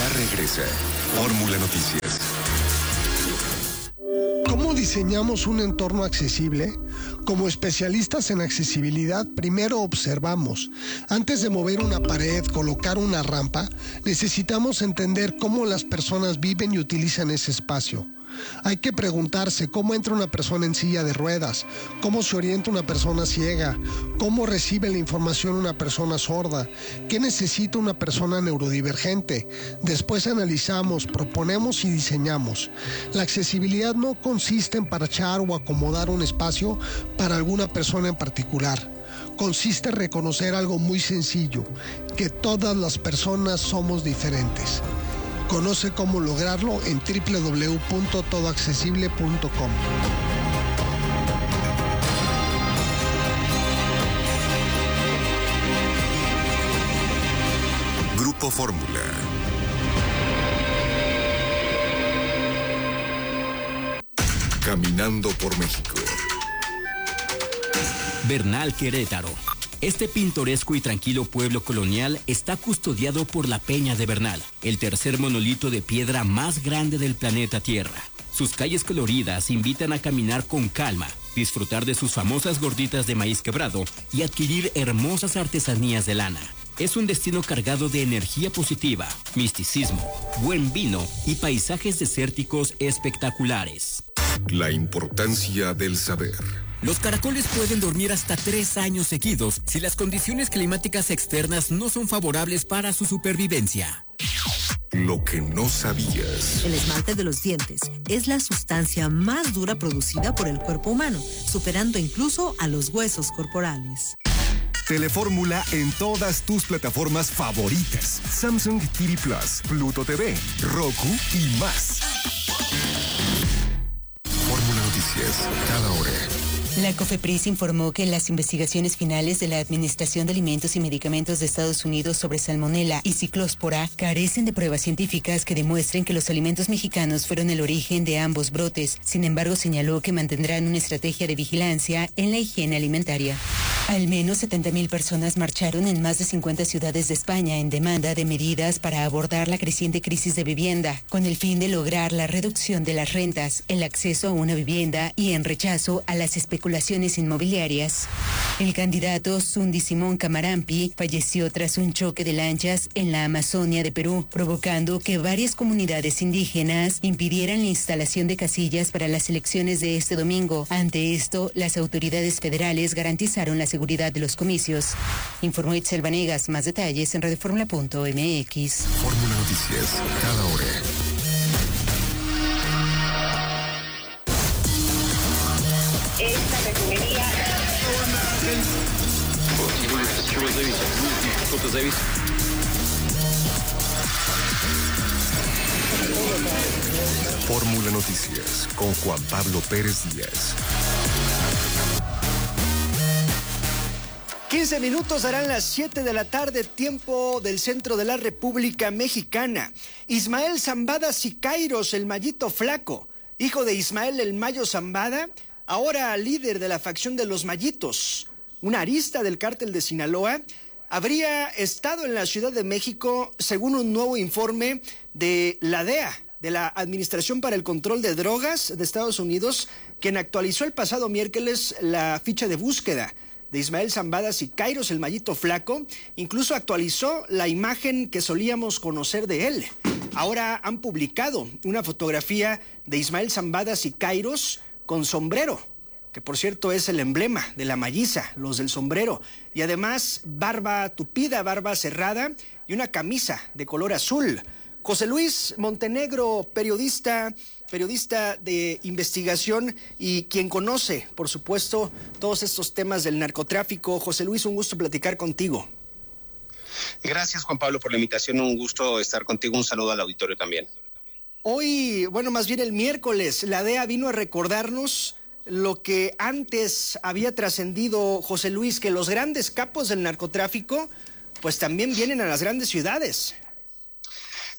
Ya regresa Fórmula Noticias. ¿Cómo diseñamos un entorno accesible? Como especialistas en accesibilidad, primero observamos. Antes de mover una pared, colocar una rampa, necesitamos entender cómo las personas viven y utilizan ese espacio. Hay que preguntarse cómo entra una persona en silla de ruedas, cómo se orienta una persona ciega, cómo recibe la información una persona sorda, qué necesita una persona neurodivergente. Después analizamos, proponemos y diseñamos. La accesibilidad no consiste en parchar o acomodar un espacio para alguna persona en particular. Consiste en reconocer algo muy sencillo, que todas las personas somos diferentes. Conoce cómo lograrlo en www.todoaccesible.com. Grupo Fórmula. Caminando por México. Bernal, Querétaro. Este pintoresco y tranquilo pueblo colonial está custodiado por la Peña de Bernal, el tercer monolito de piedra más grande del planeta Tierra. Sus calles coloridas invitan a caminar con calma, disfrutar de sus famosas gorditas de maíz quebrado y adquirir hermosas artesanías de lana. Es un destino cargado de energía positiva, misticismo, buen vino y paisajes desérticos espectaculares. La importancia del saber. Los caracoles pueden dormir hasta 3 años seguidos si las condiciones climáticas externas no son favorables para su supervivencia. Lo que no sabías. El esmalte de los dientes es la sustancia más dura producida por el cuerpo humano, superando incluso a los huesos corporales. Telefórmula en todas tus plataformas favoritas. Samsung TV Plus, Pluto TV, Roku y más. Fórmula Noticias, cada hora. La COFEPRIS informó que las investigaciones finales de la Administración de Alimentos y Medicamentos de Estados Unidos sobre salmonela y ciclóspora carecen de pruebas científicas que demuestren que los alimentos mexicanos fueron el origen de ambos brotes. Sin embargo, señaló que mantendrán una estrategia de vigilancia en la higiene alimentaria. Al menos 70,000 personas marcharon en más de 50 ciudades de España en demanda de medidas para abordar la creciente crisis de vivienda, con el fin de lograr la reducción de las rentas, el acceso a una vivienda y en rechazo a las especulaciones inmobiliarias. El candidato Sundi Simón Camarampi falleció tras un choque de lanchas en la Amazonia de Perú, provocando que varias comunidades indígenas impidieran la instalación de casillas para las elecciones de este domingo. Ante esto, las autoridades federales garantizaron la seguridad de los comicios. Informó Itzel Vanegas. Más detalles en radioformula.mx. Fórmula Noticias, cada hora. Esta refinería. Fórmula Noticias con Juan Pablo Pérez Díaz. 15 minutos darán las 7 de la tarde, tiempo del centro de la República Mexicana. Ismael Zambada Siqueiros, el Mayito Flaco, hijo de Ismael El Mayo Zambada, ahora líder de la facción de los Mayitos, una arista del cártel de Sinaloa, habría estado en la Ciudad de México según un nuevo informe de la DEA, de la Administración para el Control de Drogas de Estados Unidos, quien actualizó el pasado miércoles la ficha de búsqueda de Ismael Zambada Siqueiros, el Mayito Flaco. Incluso actualizó la imagen que solíamos conocer de él. Ahora han publicado una fotografía de Ismael Zambada Siqueiros con sombrero, que por cierto es el emblema de la malliza, los del sombrero, y además barba tupida, barba cerrada y una camisa de color azul. José Luis Montenegro, periodista de investigación y quien conoce, por supuesto, todos estos temas del narcotráfico. José Luis, un gusto platicar contigo. Gracias, Juan Pablo, por la invitación. Un gusto estar contigo. Un saludo al auditorio también. Hoy, bueno, más bien el miércoles, la DEA vino a recordarnos lo que antes había trascendido, José Luis, que los grandes capos del narcotráfico, pues también vienen a las grandes ciudades.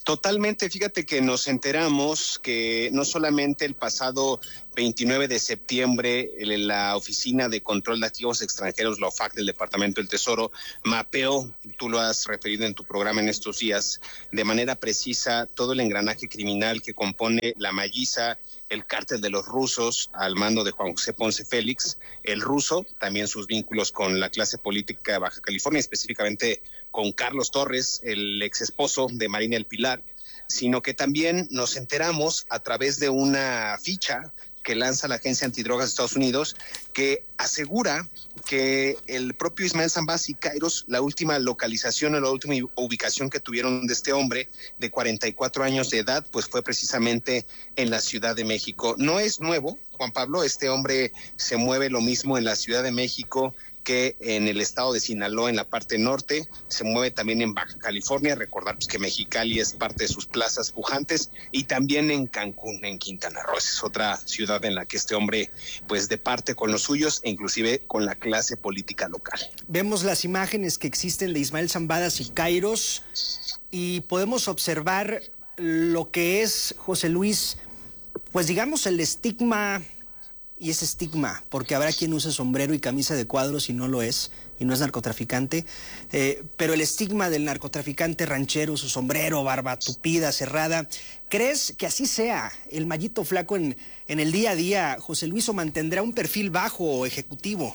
Totalmente, fíjate que nos enteramos que no solamente el pasado 29 de septiembre la Oficina de Control de Activos Extranjeros, la OFAC del Departamento del Tesoro, mapeó, tú lo has referido en tu programa en estos días, de manera precisa todo el engranaje criminal que compone la Malliza, el cártel de los rusos al mando de Juan José Ponce Félix, el ruso, también sus vínculos con la clase política de Baja California, específicamente con Carlos Torres, el ex esposo de Marina El Pilar, sino que también nos enteramos a través de una ficha que lanza la Agencia Antidrogas de Estados Unidos, que asegura que el propio Ismael Zambada Siqueiros, la última localización o la última ubicación que tuvieron de este hombre de 44 años de edad, pues fue precisamente en la Ciudad de México. No es nuevo, Juan Pablo, este hombre se mueve lo mismo en la Ciudad de México que en el estado de Sinaloa, en la parte norte, se mueve también en Baja California, recordar pues, que Mexicali es parte de sus plazas pujantes, y también en Cancún, en Quintana Roo. Esa es otra ciudad en la que este hombre pues departe con los suyos e inclusive con la clase política local. Vemos las imágenes que existen de Ismael Zambada Siqueiros y podemos observar lo que es, José Luis, pues digamos el estigma. Y ese estigma, porque habrá quien use sombrero y camisa de cuadros y no lo es, y no es narcotraficante, pero el estigma del narcotraficante ranchero, su sombrero, barba tupida, cerrada, ¿crees que así sea el Mayito Flaco en el día a día, José Luis, o mantendrá un perfil bajo o ejecutivo?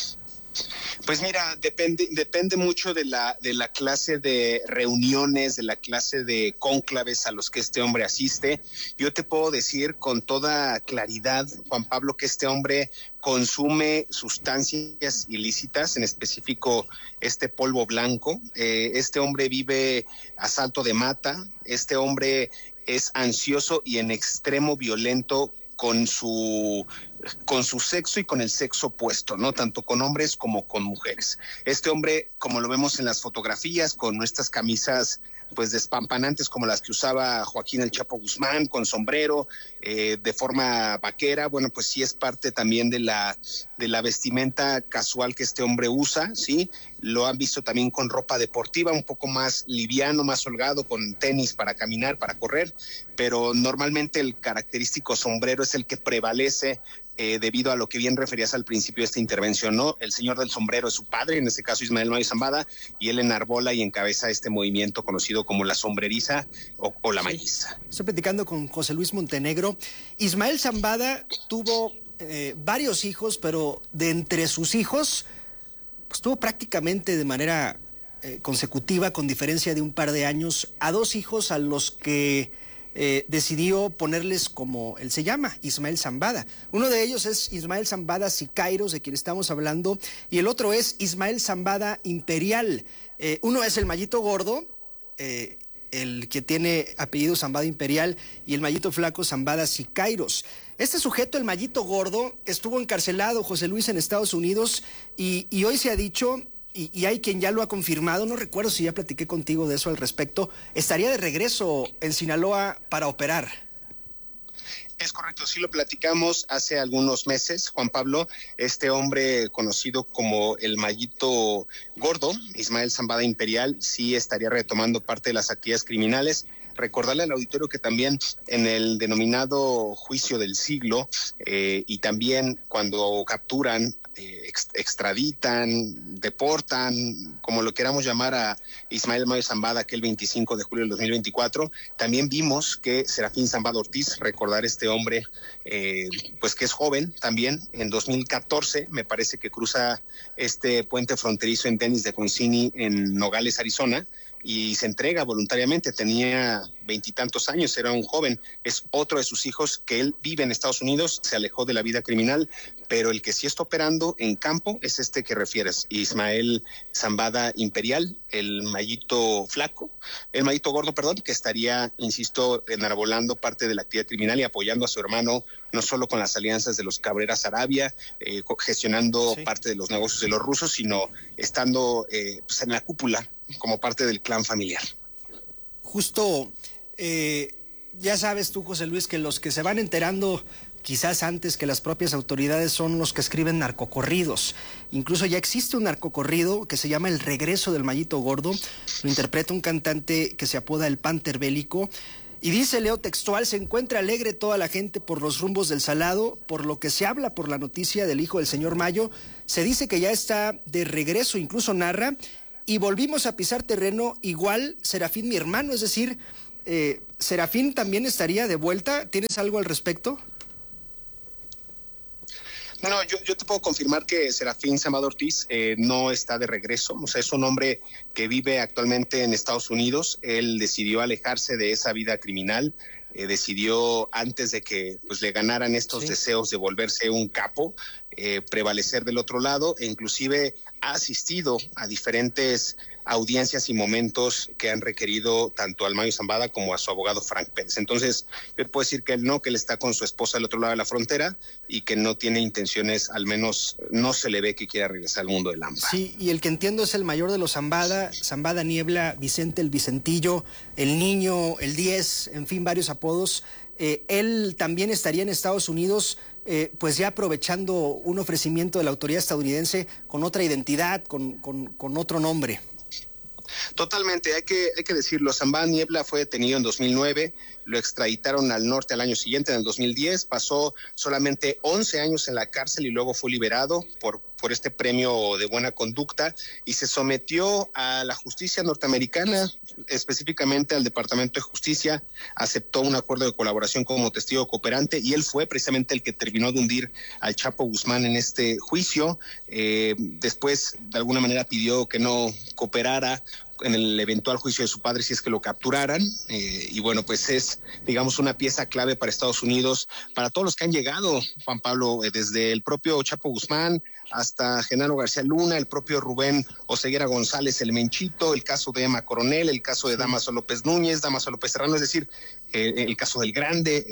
Pues mira, depende mucho de la clase de reuniones, de la clase de cónclaves a los que este hombre asiste. Yo te puedo decir con toda claridad, Juan Pablo, que este hombre consume sustancias ilícitas, en específico este polvo blanco. Este hombre vive a salto de mata. Este hombre es ansioso y en extremo violento con su sexo y con el sexo opuesto, ¿no? Tanto con hombres como con mujeres. Este hombre, como lo vemos en las fotografías, con nuestras camisas pues despampanantes como las que usaba Joaquín El Chapo Guzmán, con sombrero, de forma vaquera, bueno, pues sí es parte también de la vestimenta casual que este hombre usa, ¿sí? Lo han visto también con ropa deportiva, un poco más liviano, más holgado, con tenis para caminar, para correr, pero normalmente el característico sombrero es el que prevalece debido a lo que bien referías al principio de esta intervención, ¿no? El señor del sombrero es su padre, en este caso Ismael Mayo Zambada, y él enarbola y encabeza este movimiento conocido como la sombreriza o la malliza. Estoy platicando con José Luis Montenegro. Ismael Zambada tuvo varios hijos, pero de entre sus hijos, pues tuvo prácticamente de manera consecutiva, con diferencia de un par de años, a dos hijos a los que decidió ponerles como él se llama, Ismael Zambada. Uno de ellos es Ismael Zambada Siqueiros, de quien estamos hablando, y el otro es Ismael Zambada Imperial. Uno es el Mayito Gordo, el que tiene apellido Zambada Imperial, y el Mayito Flaco Zambada Siqueiros. Este sujeto, el Mayito Gordo, estuvo encarcelado, José Luis, en Estados Unidos, y hoy se ha dicho, y hay quien ya lo ha confirmado, no recuerdo si ya platiqué contigo de eso al respecto, estaría de regreso en Sinaloa para operar. Es correcto, sí lo platicamos hace algunos meses, Juan Pablo. Este hombre conocido como el Mayito Gordo, Ismael Zambada Imperial, sí estaría retomando parte de las actividades criminales. Recordarle al auditorio que también en el denominado juicio del siglo y también cuando capturan, extraditan, deportan, como lo queramos llamar, a Ismael Mayo Zambada aquel 25 de julio del 2024, también vimos que Serafín Zambada Ortiz, recordar este hombre, pues que es joven también, en 2014 me parece que cruza este puente fronterizo en Dennis de Concini en Nogales, Arizona, y se entrega voluntariamente, tenía 20 y tantos años, era un joven, es otro de sus hijos que él vive en Estados Unidos, se alejó de la vida criminal, pero el que sí está operando en campo es este que refieres, Ismael Zambada Imperial, el Mayito Gordo, perdón, que estaría, insisto, enarbolando parte de la actividad criminal y apoyando a su hermano, no solo con las alianzas de los Cabrera Sarabia, gestionando parte de los negocios de los rusos, sino estando pues en la cúpula como parte del clan familiar. Justo, ya sabes tú, José Luis, que los que se van enterando quizás antes que las propias autoridades, son los que escriben narcocorridos. Incluso ya existe un narcocorrido que se llama El Regreso del Mayito Gordo. Lo interpreta un cantante que se apoda El Pánter Bélico. Y dice, leo textual: se encuentra alegre toda la gente por los rumbos del Salado, por lo que se habla por la noticia del hijo del señor Mayo. Se dice que ya está de regreso, incluso narra, y volvimos a pisar terreno igual Serafín, mi hermano. Es decir, Serafín también estaría de vuelta. ¿Tienes algo al respecto? No, yo te puedo confirmar que Serafín Zambada Ortiz no está de regreso. O sea, es un hombre que vive actualmente en Estados Unidos. Él decidió alejarse de esa vida criminal. Decidió, antes de que pues le ganaran estos deseos de volverse un capo, prevalecer del otro lado, e inclusive ha asistido a diferentes audiencias y momentos que han requerido tanto al Mayo Zambada como a su abogado Frank Pérez. Entonces, yo puedo decir que él está con su esposa al otro lado de la frontera y que no tiene intenciones, al menos no se le ve que quiera regresar al mundo del AMPA. Sí, y el que entiendo es el mayor de los Zambada, Zambada Niebla, Vicente el Vicentillo, el Niño, el 10, en fin, varios apodos. Él también estaría en Estados Unidos, pues ya aprovechando un ofrecimiento de la autoridad estadounidense con otra identidad, con otro nombre. Totalmente, hay que decirlo. Zambada Niebla fue detenido en 2009, lo extraditaron al norte al año siguiente, en el 2010, pasó solamente 11 años en la cárcel y luego fue liberado por este premio de buena conducta y se sometió a la justicia norteamericana, específicamente al Departamento de Justicia. Aceptó un acuerdo de colaboración como testigo cooperante y él fue precisamente el que terminó de hundir al Chapo Guzmán en este juicio. Después, de alguna manera, pidió que no cooperara en el eventual juicio de su padre si es que lo capturaran, y bueno, pues es, digamos, una pieza clave para Estados Unidos, para todos los que han llegado, Juan Pablo, desde el propio Chapo Guzmán hasta Genaro García Luna, el propio Rubén Oseguera González, el Menchito, el caso de Emma Coronel, el caso de Damaso López Núñez, Damaso López Serrano, es decir, el caso del Grande,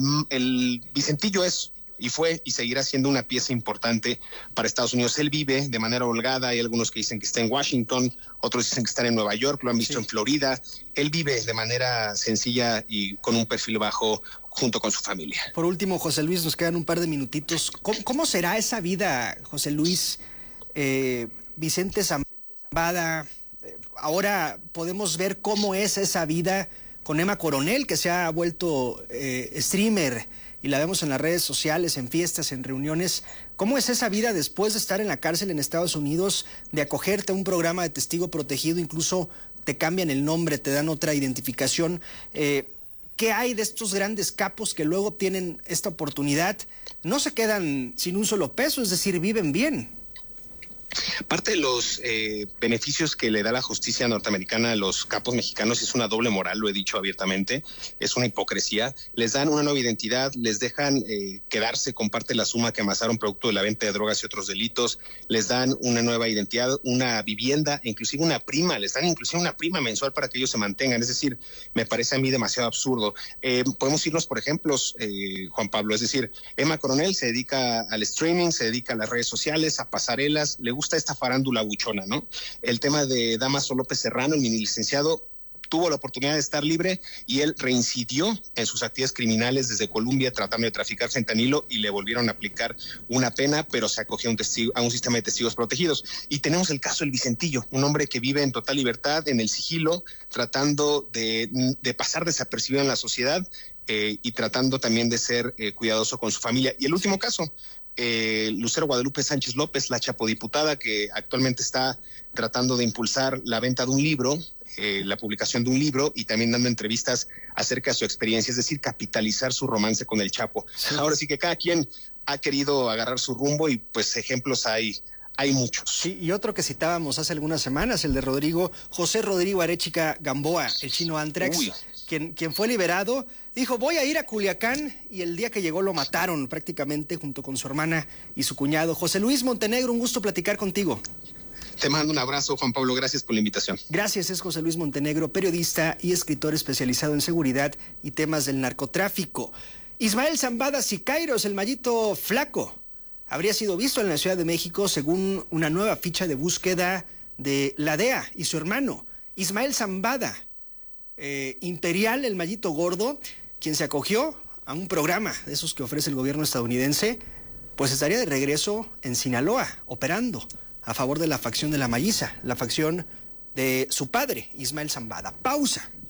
el Vicentillo es y fue y seguirá siendo una pieza importante para Estados Unidos. Él vive de manera holgada, hay algunos que dicen que está en Washington, otros dicen que está en Nueva York, lo han visto en Florida. Él vive de manera sencilla y con un perfil bajo junto con su familia. Por último, José Luis, nos quedan un par de minutitos. ¿Cómo será esa vida, José Luis? Vicente Zambada, ahora podemos ver cómo es esa vida con Emma Coronel, que se ha vuelto streamer, y la vemos en las redes sociales, en fiestas, en reuniones. ¿Cómo es esa vida después de estar en la cárcel en Estados Unidos, de acogerte a un programa de testigo protegido, incluso te cambian el nombre, te dan otra identificación? ¿Qué hay de estos grandes capos que luego tienen esta oportunidad? No se quedan sin un solo peso, es decir, viven bien. Parte de los beneficios que le da la justicia norteamericana a los capos mexicanos es una doble moral, lo he dicho abiertamente, es una hipocresía. Les dan una nueva identidad, les dejan quedarse con parte de la suma que amasaron producto de la venta de drogas y otros delitos, les dan una nueva identidad, una vivienda, inclusive una prima, les dan inclusive una prima mensual para que ellos se mantengan. Es decir, me parece a mí demasiado absurdo. Podemos irnos por ejemplos, Juan Pablo, es decir, Emma Coronel se dedica al streaming, se dedica a las redes sociales, a pasarelas, le gusta esta farándula buchona, ¿no? El tema de Damaso López Serrano, el mini licenciado, tuvo la oportunidad de estar libre y él reincidió en sus actividades criminales desde Colombia tratando de traficar fentanilo y le volvieron a aplicar una pena, pero se acogió a un sistema de testigos protegidos. Y tenemos el caso del Vicentillo, un hombre que vive en total libertad, en el sigilo, tratando de pasar desapercibido en la sociedad y tratando también de ser cuidadoso con su familia. Y el último caso, Lucero Guadalupe Sánchez López, la chapodiputada que actualmente está tratando de impulsar la venta de un libro, la publicación de un libro y también dando entrevistas acerca de su experiencia, es decir, capitalizar su romance con el Chapo. Sí. Ahora sí que cada quien ha querido agarrar su rumbo y pues ejemplos hay muchos. Sí, y otro que citábamos hace algunas semanas, el de José Rodrigo Arechiga Gamboa, el chino Antrax, quien fue liberado, dijo, voy a ir a Culiacán, y el día que llegó lo mataron prácticamente junto con su hermana y su cuñado. José Luis Montenegro, un gusto platicar contigo. Te mando un abrazo, Juan Pablo, gracias por la invitación. Gracias, es José Luis Montenegro, periodista y escritor especializado en seguridad y temas del narcotráfico. Ismael Zambada Siqueiros, el Mayito Flaco, habría sido visto en la Ciudad de México según una nueva ficha de búsqueda de la DEA y su hermano, Ismael Zambada, Imperial, el Mayito Gordo, quien se acogió a un programa de esos que ofrece el gobierno estadounidense, pues estaría de regreso en Sinaloa, operando a favor de la facción de la Mayiza, la facción de su padre, Ismael Zambada. Pausa.